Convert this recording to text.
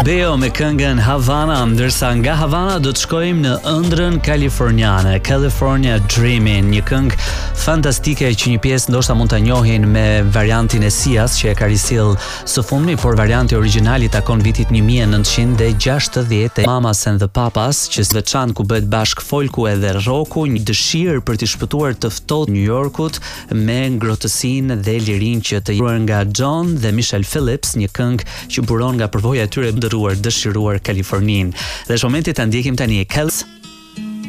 Beo me këngën Havana, ndërsa nga Havana do të shkojmë në ëndrrën kaliforniane, California Dreaming, një këngë fantastike që një pjesë ndoshta mund ta njohin me variantin e Sias që e ka risill së fundmi, por varianti origjinali takon vitit 1960, Mamas and the Papas, që veçan ku bëhet bashk folku edhe rocku, një dëshirë për të shpëtuar të ftohtë New Yorkut me ngrohtësinë dhe lirinë që të jetuar nga John dhe Michelle Phillips, një këngë që buron nga përvoja e tyre ndëruar, dëshiruar Kaliforninë. Dhe është momenti ta ndjekim tani